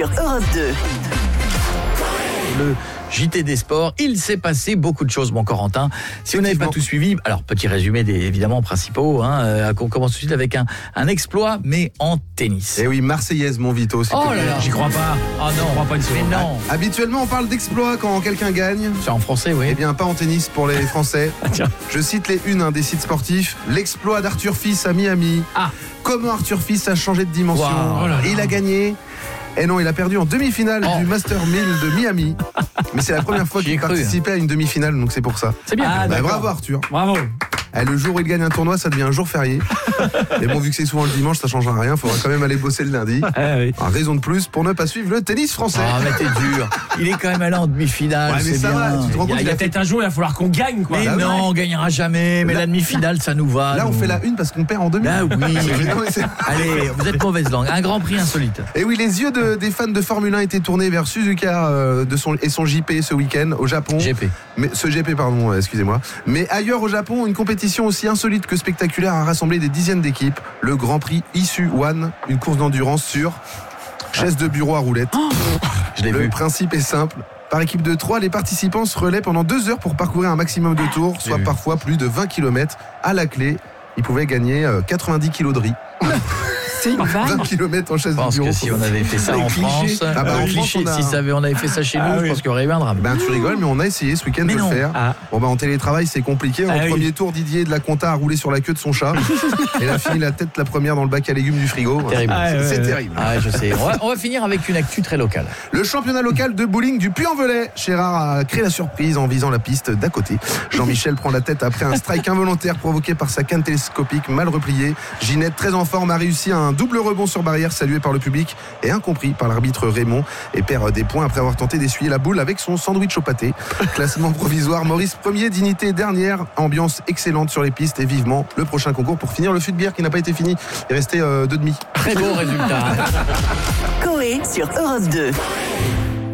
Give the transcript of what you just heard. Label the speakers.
Speaker 1: sur Europe 2.
Speaker 2: Le JT des sports, il s'est passé beaucoup de choses, mon Corentin. Si vous n'avez pas tout suivi, alors petit résumé des évidemment principaux. On commence tout de suite avec un exploit, mais en tennis.
Speaker 3: Eh oui, Marseillaise, mon Vito.
Speaker 2: Oh là là,
Speaker 4: J'y crois pas.
Speaker 2: Ah non,
Speaker 4: Je crois pas une seconde.
Speaker 2: mais non.
Speaker 3: Habituellement, on parle d'exploit quand quelqu'un gagne.
Speaker 2: C'est en français, oui.
Speaker 3: Eh bien, pas en tennis pour les Français.
Speaker 2: Tiens.
Speaker 3: Je cite les unes des sites sportifs. L'exploit d'Arthur Fils à Miami.
Speaker 2: Ah.
Speaker 3: Comment Arthur Fils a changé de dimension.
Speaker 2: Wow. Oh là là.
Speaker 3: Il a gagné. Et non, il a perdu en demi-finale du Master 1000 de Miami. Mais c'est la première fois
Speaker 2: J'y ai
Speaker 3: qu'il
Speaker 2: cru.
Speaker 3: participait à une demi-finale, donc c'est pour ça.
Speaker 2: C'est bien.
Speaker 4: Ah,
Speaker 3: Bah,
Speaker 4: d'accord.
Speaker 3: bravo Arthur.
Speaker 4: Bravo.
Speaker 3: Le jour où il gagne un tournoi, ça devient un jour férié. Mais bon, vu que c'est souvent le dimanche, ça changera rien. Il faudra quand même aller bosser le lundi.
Speaker 4: Ah, oui.
Speaker 3: Raison de plus pour ne pas suivre le tennis français.
Speaker 2: Ah, mais t'es dur. Il est quand même allé en demi-finale,
Speaker 3: Ouais, mais
Speaker 2: c'est
Speaker 3: ça
Speaker 2: bien.
Speaker 3: va, tu te rends compte,
Speaker 4: Il y a peut-être un jour, il va falloir qu'on gagne, quoi.
Speaker 2: Mais
Speaker 3: Bah oui.
Speaker 2: non, on gagnera jamais. Mais
Speaker 3: Là-
Speaker 2: la demi-finale, ça nous va.
Speaker 3: Là, on
Speaker 2: nous.
Speaker 3: fait la une parce qu'on perd en demi.
Speaker 2: Là, oui.
Speaker 3: Non, mais c'est-
Speaker 2: Allez, vous êtes mauvaise langue. Un grand prix insolite.
Speaker 3: Et oui, les yeux des fans de Formule 1 étaient tournés vers Suzuka et son JP ce week-end au Japon.
Speaker 2: GP.
Speaker 3: Mais ce GP, pardon, excusez-moi. Mais ailleurs au Japon, une compétition aussi insolite que spectaculaire a rassemblé des dizaines d'équipes. Le Grand Prix Issue One, une course d'endurance sur chaise de bureau à roulettes.
Speaker 2: Je l'ai
Speaker 3: Le
Speaker 2: vu.
Speaker 3: principe est simple. Par équipe de 3, les participants se relaient pendant 2 heures pour parcourir un maximum de tours, soit
Speaker 2: vu.
Speaker 3: parfois plus de 20 km. À la clé, ils pouvaient gagner 90 kilos de riz.
Speaker 4: C'est une
Speaker 3: 20 km en chaise
Speaker 2: Je pense
Speaker 3: de bureau.
Speaker 2: que si on avait fait ça en
Speaker 3: cliché.
Speaker 2: France,
Speaker 3: Ah bah, en
Speaker 2: cliché,
Speaker 3: France, on a-
Speaker 2: si on avait fait ça chez nous, je pense qu'il y aurait eu un drame.
Speaker 3: Ben tu rigoles, mais on a essayé ce week-end
Speaker 2: Mais
Speaker 3: de
Speaker 2: non.
Speaker 3: le faire.
Speaker 4: Ah.
Speaker 3: Bon ben en télétravail c'est compliqué.
Speaker 4: Ah
Speaker 3: Au
Speaker 4: oui.
Speaker 3: premier tour, Didier de la Conta a roulé sur la queue de son chat. Et a fini la tête la première dans le bac à légumes du frigo.
Speaker 2: Terrible.
Speaker 4: Ah, ouais,
Speaker 3: C'est
Speaker 4: ouais.
Speaker 3: terrible.
Speaker 2: Ah, je sais. On va finir avec une actu très locale.
Speaker 3: Le championnat local de bowling du Puy-en-Velay. Gérard a créé la surprise en visant la piste d'à côté. Jean-Michel prend la tête après un strike involontaire provoqué par sa canne télescopique mal repliée. Ginette, très en forme, a réussi un double rebond sur barrière salué par le public et incompris par l'arbitre Raymond et perd des points après avoir tenté d'essuyer la boule avec son sandwich au pâté. Classement provisoire, Maurice premier, dignité dernière, ambiance excellente sur les pistes et vivement le prochain concours pour finir le fût de bière qui n'a pas été fini. Il restait 2,5.
Speaker 2: Très beau résultat.
Speaker 1: Coé sur Europe 2.